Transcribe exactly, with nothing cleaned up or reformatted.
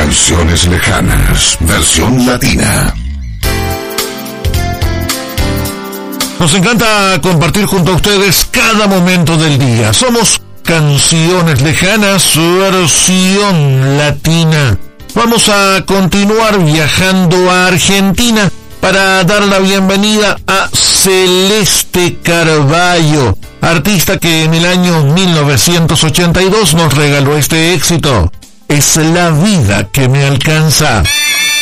Canciones lejanas, versión latina. Nos encanta compartir junto a ustedes cada momento del día. Somos Canciones Lejanas, versión latina. Vamos a continuar viajando a Argentina para dar la bienvenida a Celeste Carballo, artista que en el año mil novecientos ochenta y dos nos regaló este éxito. Es la vida que me alcanza.